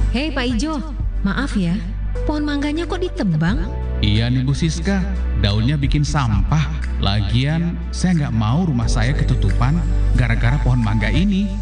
Hei Pak Ijo, maaf ya, pohon mangganya kok ditebang? Iya nih Bu Siska, daunnya bikin sampah. Lagian saya nggak mau rumah saya ketutupan gara-gara pohon mangga ini.